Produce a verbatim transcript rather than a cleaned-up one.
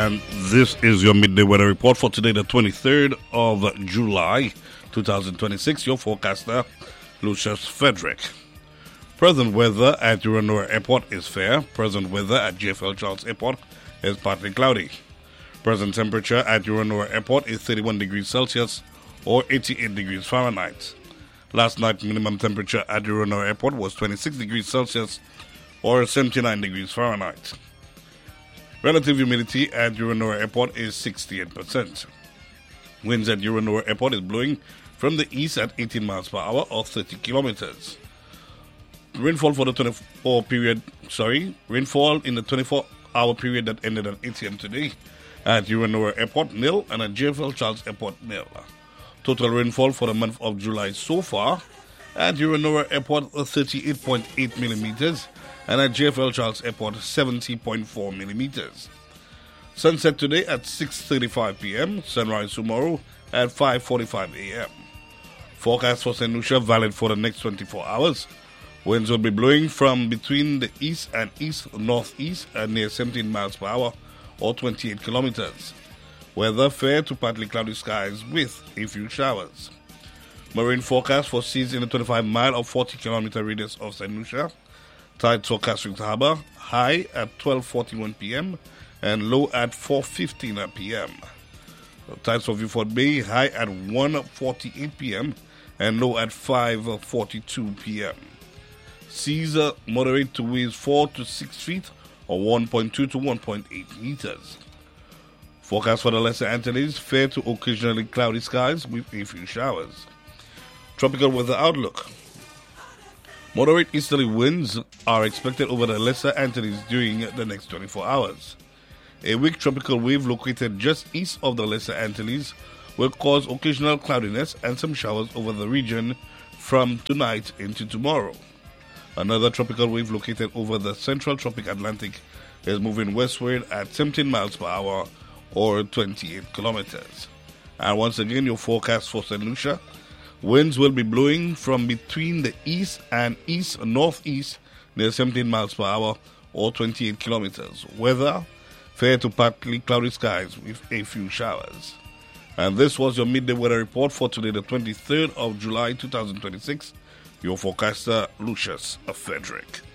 and this is your midday weather report for today, the twenty-third of July, twenty twenty-six. Your forecaster, Lucius Frederick. Present weather at Uranoa Airport is fair. Present weather at J F L Charles Airport is partly cloudy. Present temperature at Uranoa Airport is thirty-one degrees Celsius or eighty-eight degrees Fahrenheit. Last night, minimum temperature at Uranoa Airport was twenty-six degrees Celsius or seventy-nine degrees Fahrenheit. Relative humidity at Uranoa Airport is sixty-eight percent. Winds at Uranoa Airport is blowing from the east at eighteen miles per hour or thirty kilometers. Rainfall for the twenty-four period, sorry, rainfall in the twenty-four hour period that ended at eight a.m. today at Uranoa Airport, nil, and at J F L Charles Airport, nil. Total rainfall for the month of July so far at Uranoa Airport, thirty-eight point eight millimeters, and at J F L Charles Airport, seventy point four millimeters. Sunset today at six thirty-five p.m., sunrise tomorrow at five forty-five a.m. Forecast for Saint Lucia valid for the next twenty-four hours. Winds will be blowing from between the east and east-northeast at near seventeen miles per hour or twenty-eight kilometers. Weather fair to partly cloudy skies with a few showers. Marine forecast for seas in the twenty-five mile or forty kilometer radius of Saint Lucia. Tide forecast Victor Harbor, high at twelve forty-one p.m. and low at four fifteen p.m. Tides for Vieux Bay, high at one forty-eight p.m. and low at five forty-two p.m. Seas uh, moderate to waves four to six feet or one point two to one point eight meters. Forecast for the Lesser Antilles, fair to occasionally cloudy skies with a few showers. Tropical weather outlook. Moderate easterly winds are expected over the Lesser Antilles during the next twenty-four hours. A weak tropical wave located just east of the Lesser Antilles will cause occasional cloudiness and some showers over the region from tonight into tomorrow. Another tropical wave located over the central tropic Atlantic is moving westward at seventeen miles per hour or twenty-eight kilometers. And once again, your forecast for Saint Lucia. Winds will be blowing from between the east and east-northeast near seventeen miles per hour or twenty-eight kilometers. Weather, fair to partly cloudy skies with a few showers. And this was your midday weather report for today, the twenty-third of July, twenty twenty-six. Your forecaster, Lucius Frederick.